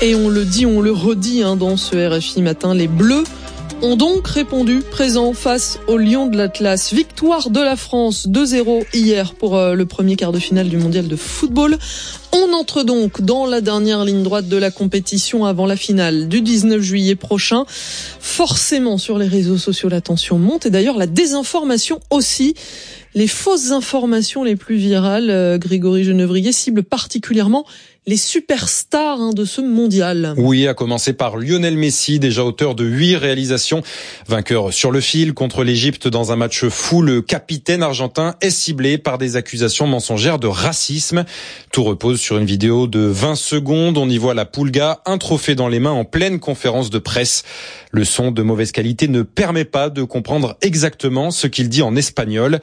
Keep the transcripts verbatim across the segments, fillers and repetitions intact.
Et on le dit, on le redit hein, dans ce R F I matin, les Bleus ont donc répondu présent face aux Lions de l'Atlas. Victoire de la France deux zéro hier pour euh, le premier quart de finale du mondial de football. On entre donc dans la dernière ligne droite de la compétition avant la finale du dix-neuf juillet prochain. Forcément, sur les réseaux sociaux, la tension monte et d'ailleurs la désinformation aussi. Les fausses informations les plus virales, euh, Grégory Genevrier, ciblent particulièrement les superstars hein, de ce mondial. Oui, à commencer par Lionel Messi, déjà auteur de huit réalisations. Vainqueur sur le fil contre l'Égypte dans un match fou, le capitaine argentin est ciblé par des accusations mensongères de racisme. Tout repose sur une vidéo de vingt secondes. On y voit la Pulga, un trophée dans les mains en pleine conférence de presse. Le son de mauvaise qualité ne permet pas de comprendre exactement ce qu'il dit en espagnol.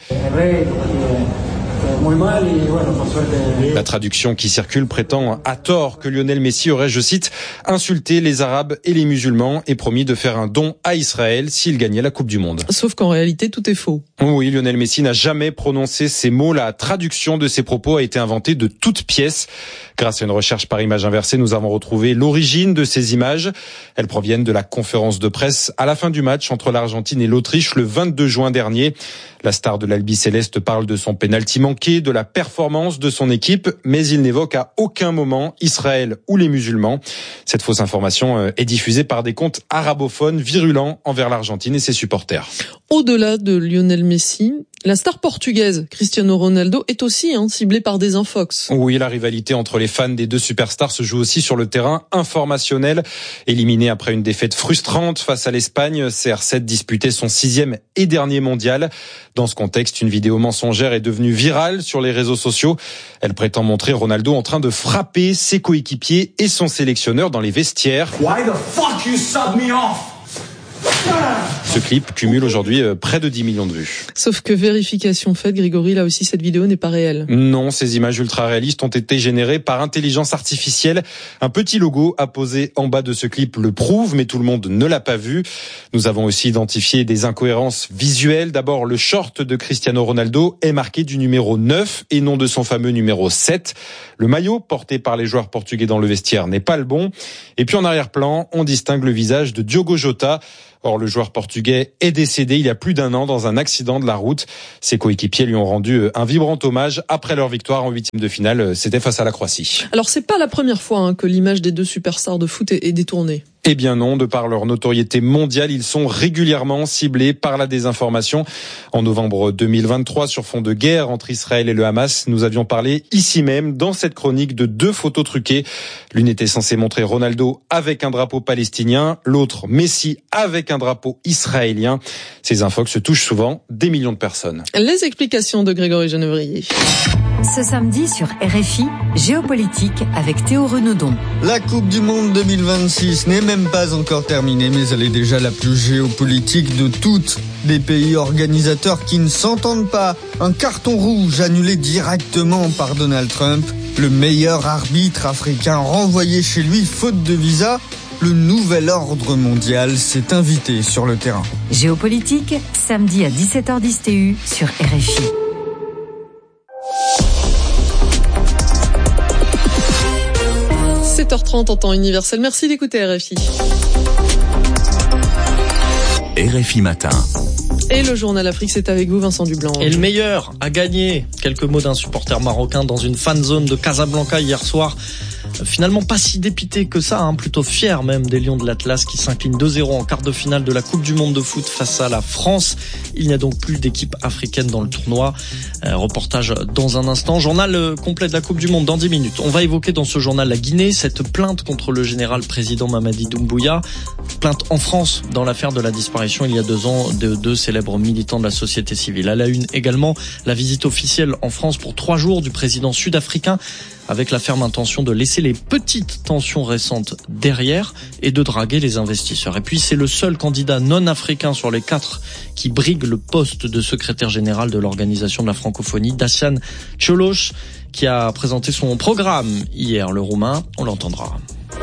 La traduction qui circule prétend à tort que Lionel Messi aurait, je cite, insulté les Arabes et les musulmans et promis de faire un don à Israël s'il gagnait la Coupe du Monde. Sauf qu'en réalité, tout est faux. Oui, Lionel Messi n'a jamais prononcé ces mots. La traduction de ses propos a été inventée de toutes pièces. Grâce à une recherche par image inversée, nous avons retrouvé l'origine de ces images. Elles proviennent de la conférence de presse à la fin du match entre l'Argentine et l'Autriche le vingt-deux juin dernier. La star de l'Albi Céleste parle de son pénalty manqué, de la performance de son équipe, mais il n'évoque à aucun moment Israël ou les musulmans. Cette fausse information est diffusée par des comptes arabophones virulents envers l'Argentine et ses supporters. Au-delà de Lionel Messi, la star portugaise Cristiano Ronaldo est aussi hein, ciblée par des infox. Oui, la rivalité entre les fans des deux superstars se joue aussi sur le terrain informationnel. Éliminé après une défaite frustrante face à l'Espagne, C R sept disputait son sixième et dernier mondial. Dans ce contexte, une vidéo mensongère est devenue virale sur les réseaux sociaux. Elle prétend montrer Ronaldo en train de frapper ses coéquipiers et son sélectionneur dans les vestiaires. Why the fuck you sub me off? Ce clip cumule aujourd'hui près de dix millions de vues. Sauf que vérification faite, Grégory, là aussi cette vidéo n'est pas réelle. Non, ces images ultra réalistes ont été générées par intelligence artificielle. Un petit logo apposé en bas de ce clip le prouve, mais tout le monde ne l'a pas vu. Nous avons aussi identifié des incohérences visuelles. D'abord, le short de Cristiano Ronaldo est marqué du numéro neuf et non de son fameux numéro sept. Le maillot porté par les joueurs portugais dans le vestiaire n'est pas le bon. Et puis en arrière-plan, on distingue le visage de Diogo Jota. Or, le joueur portugais est décédé il y a plus d'un an dans un accident de la route. Ses coéquipiers lui ont rendu un vibrant hommage après leur victoire en huitième de finale. C'était face à la Croatie. Alors, c'est pas la première fois hein, que l'image des deux superstars de foot est, est détournée. Eh bien non, de par leur notoriété mondiale, ils sont régulièrement ciblés par la désinformation. En novembre deux mille vingt-trois, sur fond de guerre entre Israël et le Hamas, nous avions parlé ici même, dans cette chronique, de deux photos truquées. L'une était censée montrer Ronaldo avec un drapeau palestinien, l'autre Messi avec un drapeau israélien. Ces infox se touchent souvent des millions de personnes. Les explications de Grégory Genevrier. Ce samedi sur R F I, Géopolitique avec Théo Renaudon. La Coupe du Monde deux mille vingt-six n'est même pas encore terminée, mais elle est déjà la plus géopolitique de toutes. Des pays organisateurs qui ne s'entendent pas. Un carton rouge annulé directement par Donald Trump. Le meilleur arbitre africain renvoyé chez lui faute de visa. Le nouvel ordre mondial s'est invité sur le terrain. Géopolitique, samedi à dix-sept heures dix T U sur R F I. sept heures trente en temps universel. Merci d'écouter R F I. R F I Matin. Et le journal Afrique, c'est avec vous, Vincent Dublanc. Et le meilleur a gagné. Quelques mots d'un supporter marocain dans une fan zone de Casablanca hier soir. Finalement pas si dépité que ça, hein, plutôt fier même des Lions de l'Atlas qui s'inclinent deux zéro en quart de finale de la Coupe du Monde de foot face à la France. Il n'y a donc plus d'équipe africaine dans le tournoi. Euh, reportage dans un instant. Journal euh, complet de la Coupe du Monde dans dix minutes. On va évoquer dans ce journal la Guinée, cette plainte contre le général président Mamadi Doumbouya. Plainte en France dans l'affaire de la disparition il y a deux ans de deux célèbres militants de la société civile. À la une également, la visite officielle en France pour trois jours du président sud-africain, avec la ferme intention de laisser les petites tensions récentes derrière et de draguer les investisseurs. Et puis c'est le seul candidat non africain sur les quatre qui brigue le poste de secrétaire général de l'Organisation de la francophonie, Dacian Cioloș, qui a présenté son programme hier, le Roumain. On l'entendra.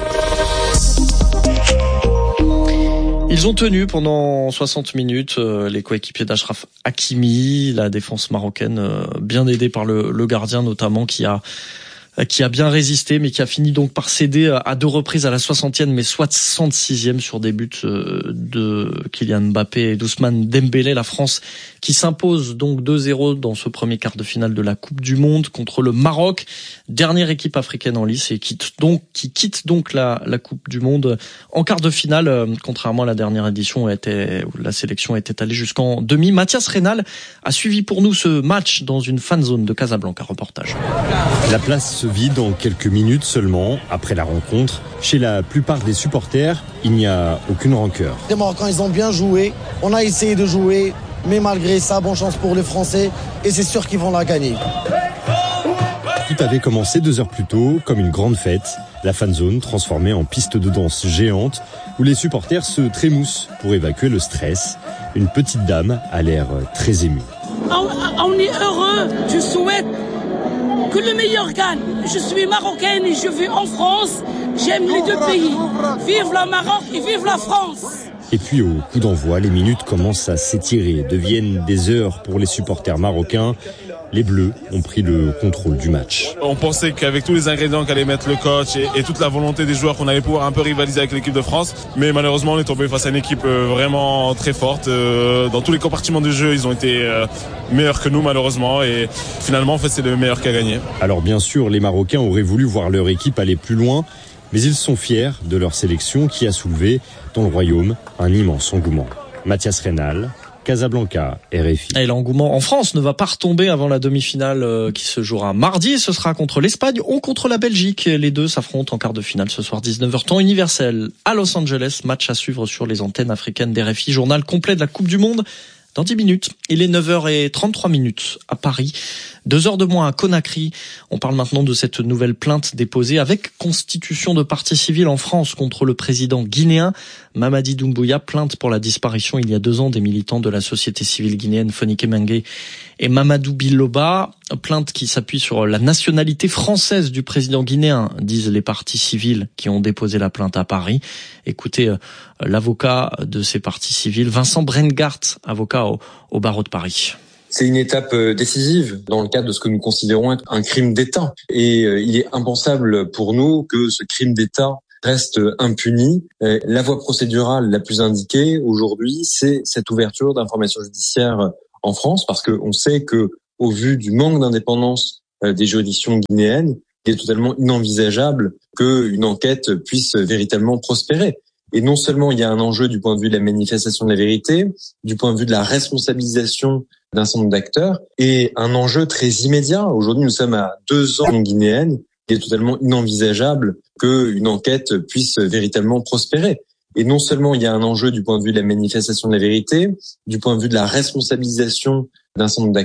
Ils ont tenu pendant soixante minutes euh, les coéquipiers d'Achraf Hakimi, la défense marocaine, euh, bien aidée par le, le gardien notamment, qui a qui a bien résisté, mais qui a fini donc par céder à deux reprises à la soixantième, mais soixante-sixième sur des buts de Kylian Mbappé et d'Ousmane Dembélé. La France qui s'impose donc deux zéro dans ce premier quart de finale de la Coupe du Monde contre le Maroc, dernière équipe africaine en lice et quitte donc, qui quitte donc la, la Coupe du Monde en quart de finale, contrairement à la dernière édition où, était, où la sélection était allée jusqu'en demi. Mathias Reynal a suivi pour nous ce match dans une fan zone de Casablanca. Reportage. La place se vide en quelques minutes seulement après la rencontre. Chez la plupart des supporters, il n'y a aucune rancœur. Les Marocains, ils ont bien joué. On a essayé de jouer, mais malgré ça, bonne chance pour les Français. Et c'est sûr qu'ils vont la gagner. Tout avait commencé deux heures plus tôt, comme une grande fête. La fan zone transformée en piste de danse géante, où les supporters se trémoussent pour évacuer le stress. Une petite dame a l'air très émue. On est heureux, je souhaite que le meilleur gagne. Je suis marocaine et je vis en France. J'aime les deux pays. Vive le Maroc et vive la France. Et puis au coup d'envoi, les minutes commencent à s'étirer, deviennent des heures pour les supporters marocains. Les Bleus ont pris le contrôle du match. On pensait qu'avec tous les ingrédients qu'allait mettre le coach et, et toute la volonté des joueurs, qu'on allait pouvoir un peu rivaliser avec l'équipe de France. Mais malheureusement, on est tombé face à une équipe vraiment très forte. Dans tous les compartiments du jeu, ils ont été meilleurs que nous, malheureusement. Et finalement, en fait, c'est le meilleur qui a gagné. Alors bien sûr, les Marocains auraient voulu voir leur équipe aller plus loin. Mais ils sont fiers de leur sélection qui a soulevé dans le royaume un immense engouement. Mathias Reynal, Casablanca, R F I. Et l'engouement en France ne va pas retomber avant la demi-finale qui se jouera mardi. Ce sera contre l'Espagne ou contre la Belgique. Les deux s'affrontent en quart de finale ce soir dix-neuf heures temps universel à Los Angeles. Match à suivre sur les antennes africaines d'R F I. Journal complet de la Coupe du Monde dans dix minutes. Il est neuf heures trente-trois minutes à Paris. Deux heures de moins à Conakry. On parle maintenant de cette nouvelle plainte déposée avec constitution de partie civile en France contre le président guinéen Mamadi Doumbouya. Plainte pour la disparition il y a deux ans des militants de la société civile guinéenne Fonike Mengue et Mamadou Biloba. Plainte qui s'appuie sur la nationalité française du président guinéen, disent les parties civiles qui ont déposé la plainte à Paris. Écoutez euh, l'avocat de ces parties civiles, Vincent Brengart, avocat au, au barreau de Paris. C'est une étape décisive dans le cadre de ce que nous considérons être un crime d'État. Et il est impensable pour nous que ce crime d'État reste impuni. La voie procédurale la plus indiquée aujourd'hui, c'est cette ouverture d'informations judiciaires en France, parce qu'on sait que, au vu du manque d'indépendance des juridictions guinéennes, il est totalement inenvisageable qu'une enquête puisse véritablement prospérer. Et non seulement il y a un enjeu du point de vue de la manifestation de la vérité, du point de vue de la responsabilisation d'un certain nombre d'acteurs, et un enjeu très immédiat. Aujourd'hui, nous sommes à deux ans guinéenne. Il est totalement inenvisageable qu'une enquête puisse véritablement prospérer. Et non seulement il y a un enjeu du point de vue de la manifestation de la vérité, du point de vue de la responsabilisation d'un certain nombre d'acteurs,